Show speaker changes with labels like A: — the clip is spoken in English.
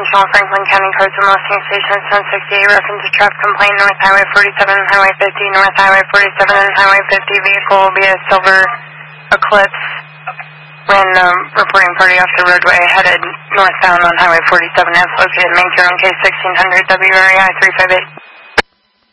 A: International Franklin County Codes and Listing Station 1068, reference to traffic complaint North Highway 47 and Highway 50. North Highway 47 and Highway 50 vehicle will be a silver Eclipse when reporting party off the roadway headed northbound on Highway 47 as located main 0 case 1600 WREI 358.